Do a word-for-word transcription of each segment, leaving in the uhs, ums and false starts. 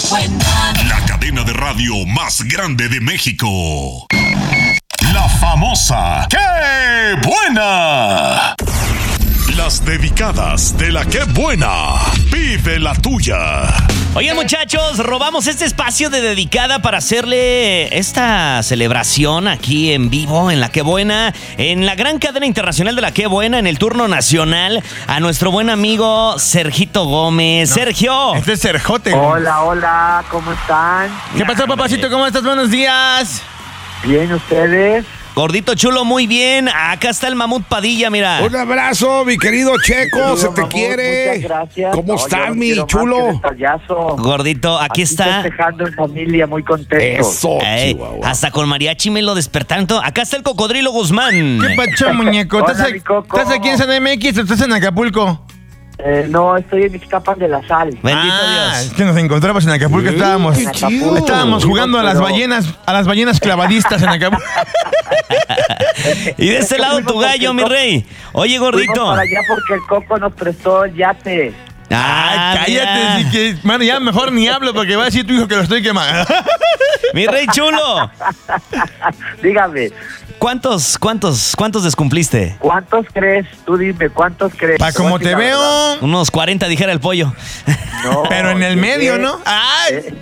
buena! La cadena de radio más grande de México. La famosa ¡Qué buena! Las dedicadas de la ¡Qué buena! Vive la tuya. Oigan, muchachos, robamos este espacio de dedicada para hacerle esta celebración aquí en vivo en La Qué Buena, en la gran cadena internacional de La Qué Buena, en el turno nacional, a nuestro buen amigo Sergito Gómez. No. Sergio. Este es Serjote. Hola, hola, ¿cómo están? ¿Qué pasó, papacito? ¿Cómo estás? Buenos días. Bien, ¿ustedes? Gordito chulo, muy bien. Acá está el Mamut Padilla, mira. Un abrazo, mi querido Checo, Querido se te Mamut, quiere. muchas gracias. ¿Cómo No, estás, yo no mi quiero chulo? más que detallazo. Gordito, aquí, Aquí está. festejando en familia, muy contento. Eso, Ey, Chihuahua. hasta con mariachi me lo despertaron. Acá está el Cocodrilo Guzmán. ¿Qué pacho, muñeco? Hola, ¿Estás, mi Coco. ¿Estás aquí en San M X o estás en Acapulco? Eh, no, estoy en Ixtapan de la Sal. Bendito ah, Dios. Es que nos encontramos en Acapulco. Estábamos, qué chido. estábamos jugando a las Pero- ballenas, a las ballenas clavadistas en Acapulco. Y de este lado tu gallo, mi rey. Oye, Fuimos gordito. para allá porque el Coco nos prestó el yate. Ah, Ay, cállate, mira. sí que, mano, ya mejor ni hablo porque va a decir tu hijo que lo estoy quemando. Mi rey chulo. Dígame, ¿Cuántos, cuántos, cuántos descumpliste? ¿cuántos crees? Tú dime, ¿cuántos crees? Pa' como te La verdad. veo, Unos cuarenta, dijera el pollo. No, pero en el llegué- medio, ¿no? ¡Ay! Eh.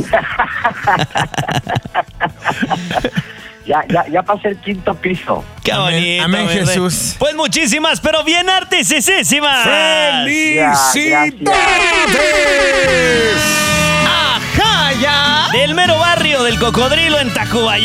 Ya, ya, ya pasé el quinto piso. Qué Amén, bonito. amén, mi rey. Jesús. Pues muchísimas, pero bien artisísimas. ¡Felicidades! ¡Ajá, ya! Del mero barrio del Cocodrilo en Tacubaya.